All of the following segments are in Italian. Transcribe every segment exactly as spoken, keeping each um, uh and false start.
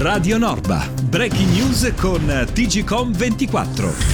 Radio Norba, breaking news con T G Com ventiquattro.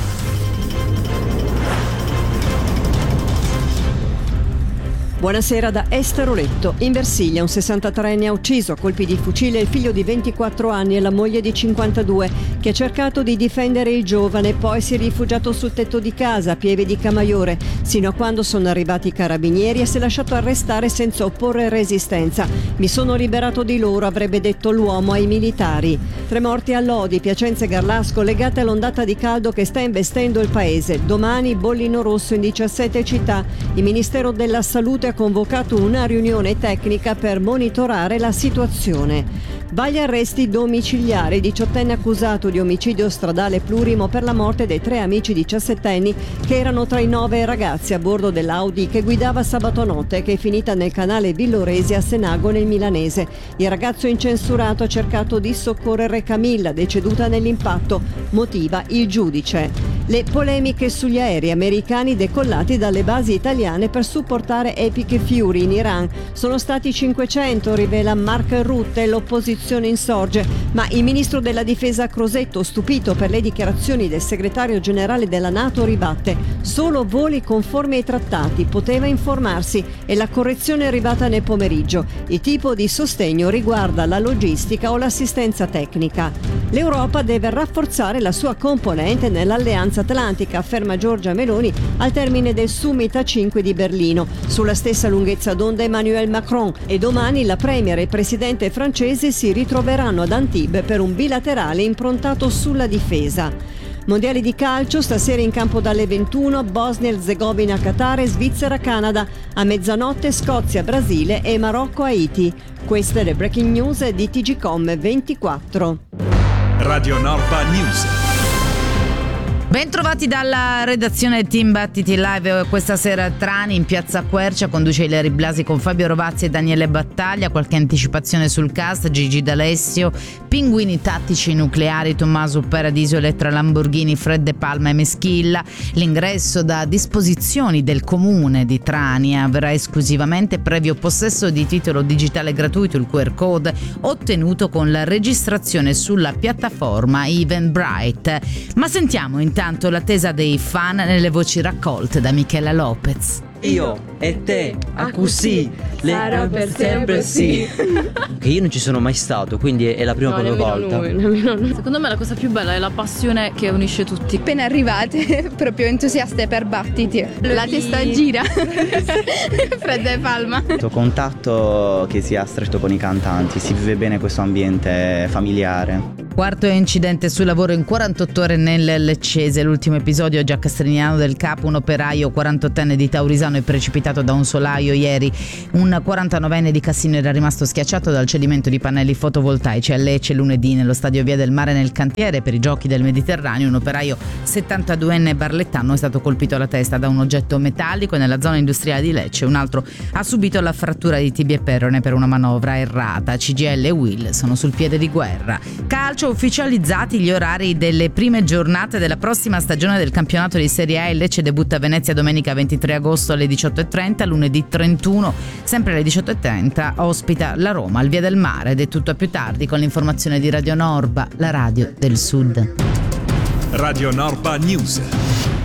Buonasera da Esther Oletto. In Versilia un sessantatreenne ha ucciso a colpi di fucile il figlio di ventiquattro anni e la moglie di cinquantadue, che ha cercato di difendere il giovane, poi si è rifugiato sul tetto di casa a Pieve di Camaiore, sino a quando sono arrivati i carabinieri e si è lasciato arrestare senza opporre resistenza. Mi sono liberato di loro, avrebbe detto l'uomo ai militari. Tre morti a Lodi, Piacenza e Garlasco legate all'ondata di caldo che sta investendo il paese. Domani bollino rosso in diciassette città. Il Ministero della Salute ha convocato una riunione tecnica per monitorare la situazione. Vagli arresti domiciliari, diciottenne accusato di omicidio stradale plurimo per la morte dei tre amici diciassettenni che erano tra i nove ragazzi a bordo dell'Audi che guidava sabato notte e che è finita nel canale Villoresi a Senago nel Milanese. Il ragazzo incensurato ha cercato di soccorrere Camilla, deceduta nell'impatto, motiva il giudice. Le polemiche sugli aerei americani decollati dalle basi italiane per supportare Epic Fury in Iran. Sono stati cinquecento, rivela Mark Rutte, l'opposizione insorge, ma il ministro della difesa Crosetto, stupito per le dichiarazioni del segretario generale della NATO, ribatte: solo voli conformi ai trattati, poteva informarsi, e la correzione è arrivata nel pomeriggio. Il tipo di sostegno riguarda la logistica o l'assistenza tecnica. L'Europa deve rafforzare la sua componente nell'alleanza atlantica, afferma Giorgia Meloni al termine del Summit A cinque di Berlino. Sulla stessa lunghezza d'onda Emmanuel Macron, e domani la premier e il presidente francese si ritroveranno ad Antibes per un bilaterale improntato sulla difesa. Mondiali di calcio, stasera in campo dalle ventuno, Bosnia-Erzegovina, Qatar e Svizzera-Canada. A mezzanotte Scozia-Brasile e Marocco-Haiti. Queste le breaking news di T G Com ventiquattro. Radio Norba News. Ben trovati dalla redazione Team Battiti Live. Questa sera Trani in piazza Quercia, conduce Ileri Blasi con Fabio Rovazzi e Daniele Battaglia. Qualche anticipazione sul cast: Gigi D'Alessio, Pinguini Tattici Nucleari, Tommaso Paradiso, Elettra Lamborghini, Fred De Palma e Meschilla. L'ingresso da disposizioni del comune di Trani avverrà esclusivamente previo possesso di titolo digitale gratuito, il Q R code ottenuto con la registrazione sulla piattaforma Eventbrite. Ma sentiamo intanto Intanto l'attesa dei fan nelle voci raccolte da Michela Lopez. Io e te, a così, sarà per sempre sì. Che io non ci sono mai stato, quindi è la prima no, volta. Noi, noi. Secondo me la cosa più bella è la passione che unisce tutti. Appena arrivate, proprio entusiaste per Battiti. La testa gira. Fred De Palma. Questo contatto che si ha stretto con i cantanti, si vive bene questo ambiente familiare. Quarto incidente sul lavoro in quarantotto ore nel Leccese. L'ultimo episodio a Già Castrignano del Capo, un operaio quarantottenne di Taurisano è precipitato da un solaio ieri. Un quarantanovenne di Cassino era rimasto schiacciato dal cedimento di pannelli fotovoltaici a Lecce lunedì nello stadio Via del Mare nel cantiere per i Giochi del Mediterraneo. Un operaio settantaduenne barlettano è stato colpito alla testa da un oggetto metallico nella zona industriale di Lecce. Un altro ha subito la frattura di tibia e perone per una manovra errata. C G I L e U I L sono sul piede di guerra. Calcio, ufficializzati gli orari delle prime giornate della prossima stagione del campionato di Serie A. Il Lecce debutta a Venezia domenica ventitré agosto alle diciotto e trenta, lunedì trentuno sempre alle diciotto e trenta ospita la Roma al Via del Mare. Ed è tutto a più tardi con l'informazione di Radio Norba, la radio del Sud. Radio Norba News.